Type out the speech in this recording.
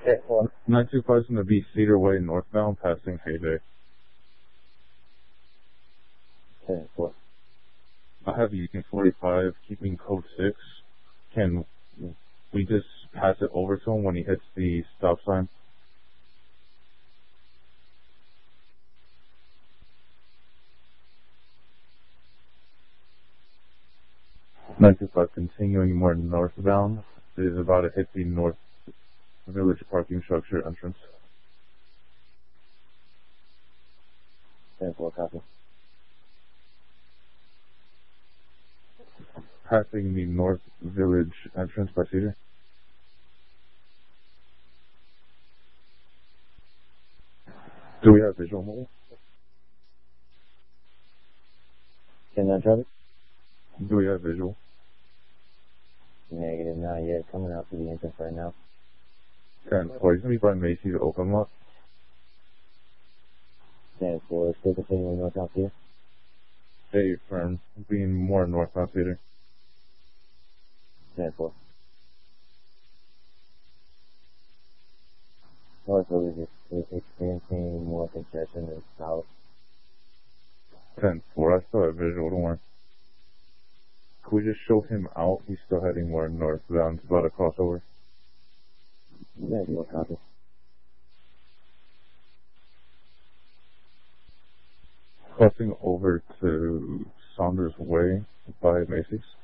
10-4. 925 is going to be Cedar Way northbound, passing Heyday. 10-4. I have Union 45, keeping code 6. Can we just pass it over to him when he hits the stop sign? Nine two five continuing more northbound. It is about to hit the North Village parking structure entrance. 10-4, copy. Passing the North Village entrance by Cedar. Do we have visual mobile? 10-9 traffic? Do we have visual? Negative, not yet. Coming out to the entrance right now. 10-4. He's going to be by Macy's open lot. 10-4, still continuing northbound here. Stay firm. Being more northbound Cedar. 10-4. North Village is experiencing more congestion than south. 10-4. I still have visual, don't worry. Could we just show him out? He's still heading more northbound. It's about a crossover. 10-4, copy. Crossing over to Saunders Way by Macy's.